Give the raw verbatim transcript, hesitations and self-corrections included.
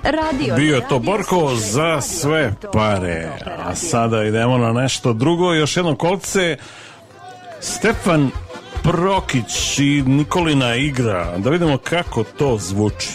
Radio. Bio je to Borko za sve pare. A sada idemo na nešto drugo. Još jedno kolce. Stefan Prokić i Nikolina igra. Da vidimo kako to zvuči.